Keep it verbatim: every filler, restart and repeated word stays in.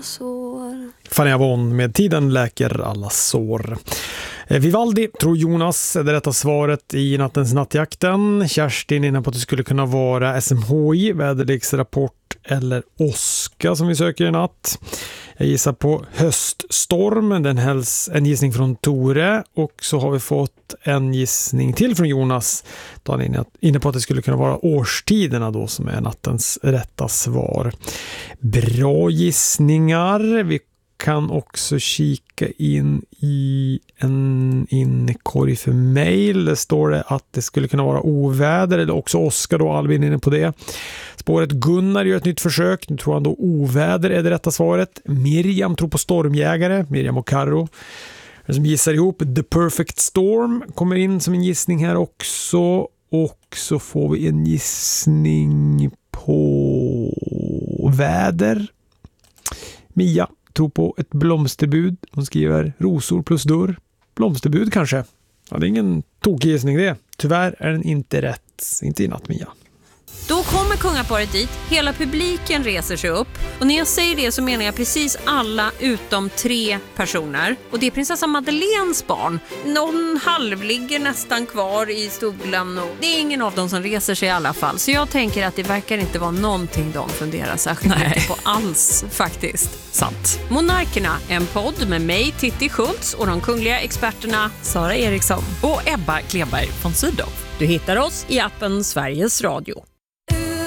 sår. Fanny Avon med Tiden läker alla sår. Vivaldi tror Jonas är det rätta svaret i nattens nattjakten. Kerstin inne på att det skulle kunna vara S M H I, väderleksrapport eller Oska som vi söker i natt. Jag gissar på höststorm, den hälls en gissning från Tore, och så har vi fått en gissning till från Jonas. Då är han inne på att det skulle kunna vara årstiderna då som är nattens rätta svar. Bra gissningar. Vi kan också kika in i en inkorg för mejl. Det står det att det skulle kunna vara oväder eller också Oskar då, Albin inne på det. Spåret Gunnar gör ett nytt försök. Nu tror han då oväder är det rätta svaret. Miriam tror på stormjägare. Miriam och Karo som gissar ihop. The Perfect Storm kommer in som en gissning här också. Och så får vi en gissning på väder. Mia tror på ett blomsterbud. Hon skriver rosor plus dörr. Blomsterbud kanske. Ja, det är ingen tokig gissning det. Tyvärr är den inte rätt. Inte i natt, Mia. Då kommer kungaparet dit, hela publiken reser sig upp, och när jag säger det så menar jag precis alla utom tre personer, och det är prinsessa Madeleines barn. Någon halvligger nästan kvar i stolen och det är ingen av dem som reser sig i alla fall, så jag tänker att det verkar inte vara någonting de funderar särskilt mycket på alls faktiskt. Sant. Monarkerna, en podd med mig, Titti Schultz, och de kungliga experterna Sara Eriksson och Ebba Kleberg von Sydow. Du hittar oss i appen Sveriges Radio.